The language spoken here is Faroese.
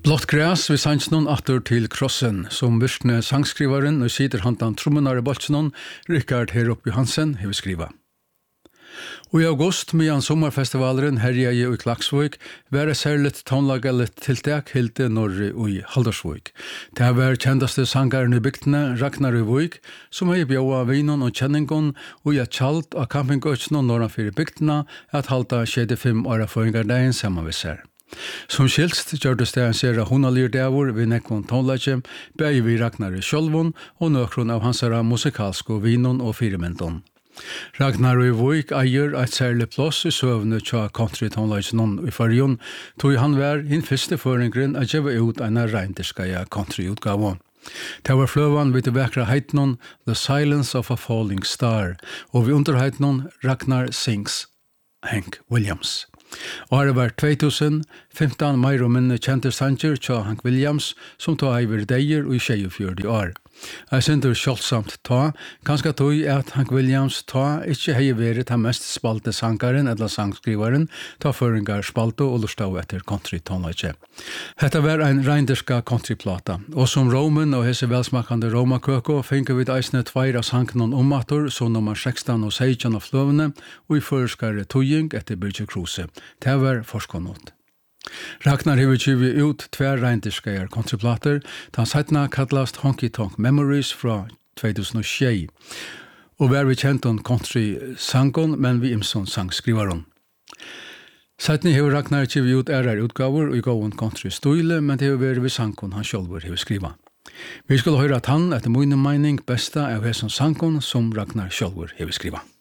Blått græs vi sanns noen atter til krossen, som virkne sangskrivaren og sider handan trommenar i boltsnon, Rikard Herup Johansen, hever skriva. Og i august, medan sommarfestivaleren herja i Klaksvik, var det særligt tonlagallet tiltak hilde norri i Haldarsvik. Det var kjendaste sangaren i bygdene, Ragnar Vik, som hei bjaua vinon og kjenningon, og i tjalt av campingøtsnon norranfyr i bygdene, at halda 65 åra føringardagen samanvisser. Som skilst gjørdes det en serie hunalir dævor ved nekkon tonlage, bæg vi Ragnar sjølvun og nøkron av hansara musikalsko vinon og firemendon. Ragnar Vik eier et særlig plass i søvne tja country tonlage non i farjon, tog han var inn første føringren at gjeva ut en reinderskaja country-utgave. Det var fløvan vid det vekra heitnon The Silence of a Falling Star, og vi underheitnon Ragnar Sings Hank Williams. Året var 2015 meir og minne kjente sanger tja Hank Williams, som tog eiver deier og i 24 år. Jeg synder kjølsamt ta, kanskje tog at Hank Williams ta ikke hei vært den mest spalte sangaren eller sangskrivaren, ta føringar spalte og lustau etter country tonlage. Hetta var en reinderska countryplata, og som Roman og hese velsmakande romakøko finker vi eisne tveir av sangnon omator, så nummer 16 og 16 av fløvene, og i føreskare tøying etter Birgit Kruse. Det var forskonot. Ragnar hever tjuvi ut tver reinderskeier countryplater, den setna kallast Honky Tonk Memories fra 2006, og var vi kjent om country-sangon, men vi imson sangskrivaron. Setni hever Ragnar tjuvi ut ærar utgaver og i gåen country-style, men det hever vi sangon han sjálfur hever skriva. Vi skulle høyra at han, etter mine meining, besta av hesson sangon som Ragnar sjálfur hever skriva.